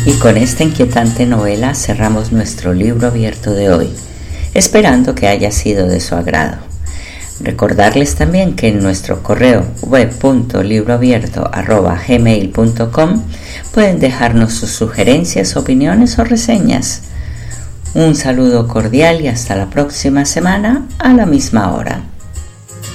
Y con esta inquietante novela cerramos nuestro libro abierto de hoy, esperando que haya sido de su agrado. Recordarles también que en nuestro correo web.libroabierto@gmail.com pueden dejarnos sus sugerencias, opiniones o reseñas. Un saludo cordial y hasta la próxima semana a la misma hora.